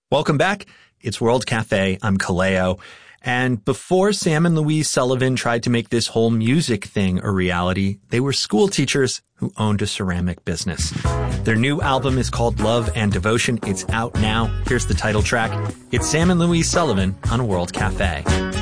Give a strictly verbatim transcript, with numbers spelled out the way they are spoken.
Welcome back. It's World Cafe. I'm Kaleo. And before Sam and Louise Sullivan tried to make this whole music thing a reality, they were school teachers who owned a ceramic business. Their new album is called Love and Devotion. It's out now. Here's the title track. It's Sam and Louise Sullivan on World Cafe.